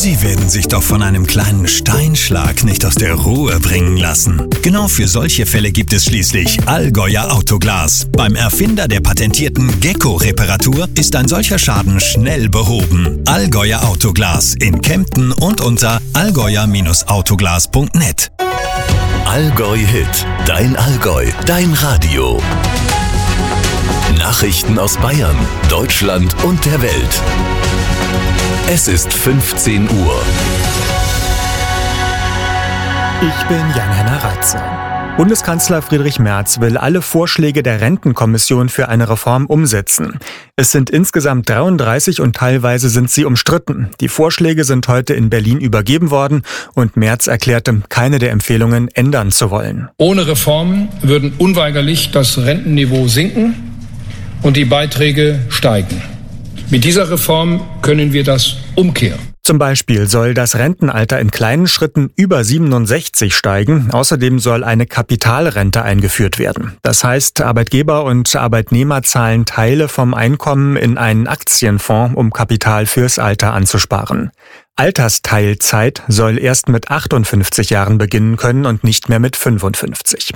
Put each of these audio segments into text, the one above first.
Sie werden sich doch von einem kleinen Steinschlag nicht aus der Ruhe bringen lassen. Genau für solche Fälle gibt es schließlich Allgäuer Autoglas. Beim Erfinder der patentierten Gecko-Reparatur ist ein solcher Schaden schnell behoben. Allgäuer Autoglas in Kempten und unter allgäuer-autoglas.net. Allgäu Hit, dein Allgäu, dein Radio. Nachrichten aus Bayern, Deutschland und der Welt. Es ist 15 Uhr. Ich bin Jan-Henner Reitzer. Bundeskanzler Friedrich Merz will alle Vorschläge der Rentenkommission für eine Reform umsetzen. Es sind insgesamt 33 und teilweise sind sie umstritten. Die Vorschläge sind heute in Berlin übergeben worden und Merz erklärte, keine der Empfehlungen ändern zu wollen. Ohne Reformen würden unweigerlich das Rentenniveau sinken und die Beiträge steigen. Mit dieser Reform können wir das umkehren. Zum Beispiel soll das Rentenalter in kleinen Schritten über 67 steigen. Außerdem soll eine Kapitalrente eingeführt werden. Das heißt, Arbeitgeber und Arbeitnehmer zahlen Teile vom Einkommen in einen Aktienfonds, um Kapital fürs Alter anzusparen. Altersteilzeit soll erst mit 58 Jahren beginnen können und nicht mehr mit 55.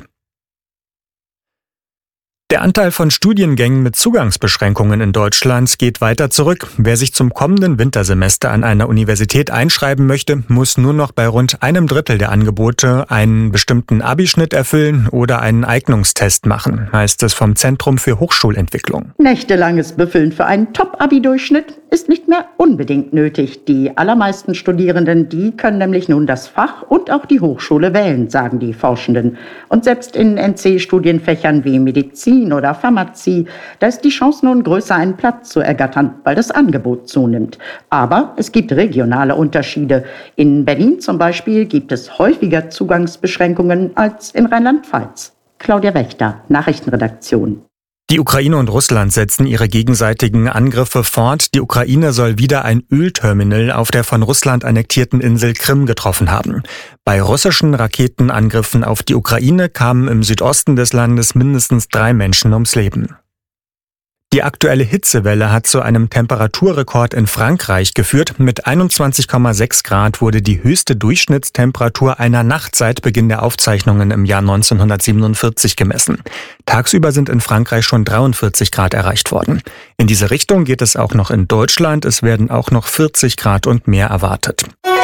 Der Anteil von Studiengängen mit Zugangsbeschränkungen in Deutschland geht weiter zurück. Wer sich zum kommenden Wintersemester an einer Universität einschreiben möchte, muss nur noch bei rund 1/3 der Angebote einen bestimmten Abischnitt erfüllen oder einen Eignungstest machen, heißt es vom Zentrum für Hochschulentwicklung. Nächtelanges Büffeln für einen Top-Abi-Durchschnitt ist nicht mehr unbedingt nötig. Die allermeisten Studierenden, die können nämlich nun das Fach und auch die Hochschule wählen, sagen die Forschenden. Und selbst in NC-Studienfächern wie Medizin oder Pharmazie, da ist die Chance nun größer, einen Platz zu ergattern, weil das Angebot zunimmt. Aber es gibt regionale Unterschiede. In Berlin zum Beispiel gibt es häufiger Zugangsbeschränkungen als in Rheinland-Pfalz. Claudia Wächter, Nachrichtenredaktion. Die Ukraine und Russland setzen ihre gegenseitigen Angriffe fort. Die Ukraine soll wieder ein Ölterminal auf der von Russland annektierten Insel Krim getroffen haben. Bei russischen Raketenangriffen auf die Ukraine kamen im Südosten des Landes mindestens 3 Menschen ums Leben. Die aktuelle Hitzewelle hat zu einem Temperaturrekord in Frankreich geführt. Mit 21,6 Grad wurde die höchste Durchschnittstemperatur einer Nacht seit Beginn der Aufzeichnungen im Jahr 1947 gemessen. Tagsüber sind in Frankreich schon 43 Grad erreicht worden. In diese Richtung geht es auch noch in Deutschland. Es werden auch noch 40 Grad und mehr erwartet.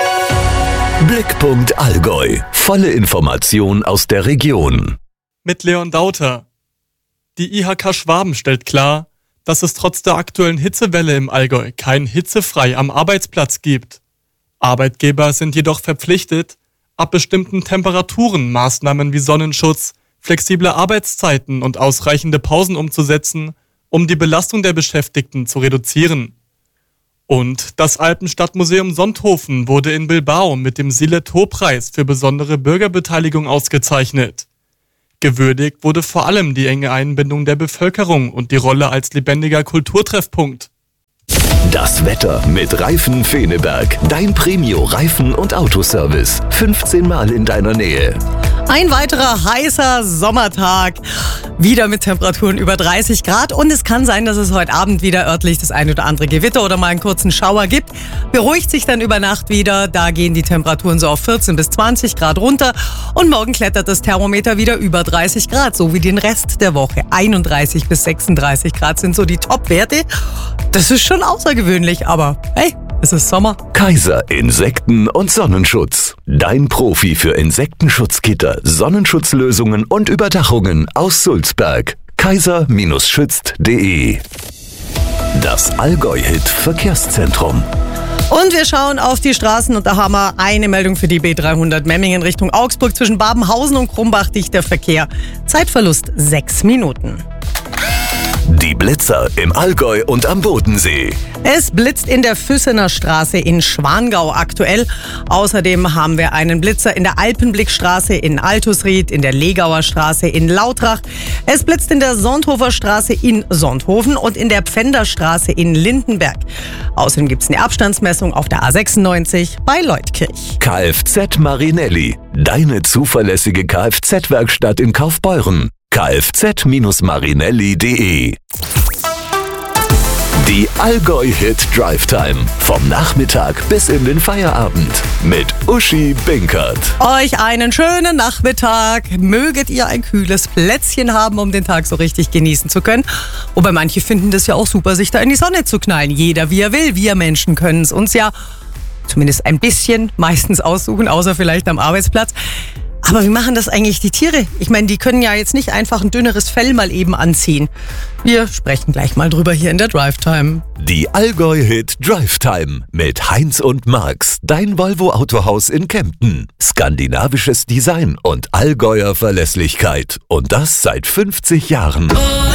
Blickpunkt Allgäu. Volle Information aus der Region. Mit Leon Dauter. Die IHK Schwaben stellt klar, dass es trotz der aktuellen Hitzewelle im Allgäu kein Hitzefrei am Arbeitsplatz gibt. Arbeitgeber sind jedoch verpflichtet, ab bestimmten Temperaturen Maßnahmen wie Sonnenschutz, flexible Arbeitszeiten und ausreichende Pausen umzusetzen, um die Belastung der Beschäftigten zu reduzieren. Und das Alpenstadtmuseum Sonthofen wurde in Bilbao mit dem Silet-Ho-Preis für besondere Bürgerbeteiligung ausgezeichnet. Gewürdigt wurde vor allem die enge Einbindung der Bevölkerung und die Rolle als lebendiger Kulturtreffpunkt. Das Wetter mit Reifen Feneberg. Dein Premio-Reifen- und Autoservice. 15 Mal in deiner Nähe. Ein weiterer heißer Sommertag. Wieder mit Temperaturen über 30 Grad. Und es kann sein, dass es heute Abend wieder örtlich das ein oder andere Gewitter oder mal einen kurzen Schauer gibt. Beruhigt sich dann über Nacht wieder. Da gehen die Temperaturen so auf 14 bis 20 Grad runter. Und morgen klettert das Thermometer wieder über 30 Grad, so wie den Rest der Woche. 31 bis 36 Grad sind so die Top-Werte. Das ist schon außergewöhnlich, aber hey, es ist Sommer. Kaiser Insekten- und Sonnenschutz. Dein Profi für Insektenschutzgitter, Sonnenschutzlösungen und Überdachungen aus Sulzberg. kaiser-schützt.de. Das Allgäu-Hit Verkehrszentrum. Und wir schauen auf die Straßen und da haben wir eine Meldung für die B300 Memmingen Richtung Augsburg. Zwischen Babenhausen und Krumbach dichter Verkehr. Zeitverlust 6 Minuten. Die Blitzer im Allgäu und am Bodensee. Es blitzt in der Füssener Straße in Schwangau aktuell. Außerdem haben wir einen Blitzer in der Alpenblickstraße in Altusried, in der Legauer Straße in Lautrach. Es blitzt in der Sonthofer Straße in Sonthofen und in der Pfänderstraße in Lindenberg. Außerdem gibt es eine Abstandsmessung auf der A96 bei Leutkirch. Kfz Marinelli. Deine zuverlässige Kfz-Werkstatt in Kaufbeuren. kfz-marinelli.de. Die Allgäu Hit Drive Time. Vom Nachmittag bis in den Feierabend. Mit Uschi Binkert. Euch einen schönen Nachmittag. Möget ihr ein kühles Plätzchen haben, um den Tag so richtig genießen zu können. Wobei manche finden das ja auch super, sich da in die Sonne zu knallen. Jeder wie er will. Wir Menschen können es uns ja zumindest ein bisschen meistens aussuchen, außer vielleicht am Arbeitsplatz. Aber wie machen das eigentlich die Tiere? Ich meine, die können ja jetzt nicht einfach ein dünneres Fell mal eben anziehen. Wir sprechen gleich mal drüber hier in der Drive Time. Die Allgäu Hit Drive Time mit Heinz und Marx, dein Volvo Autohaus in Kempten. Skandinavisches Design und Allgäuer Verlässlichkeit. Und das seit 50 Jahren.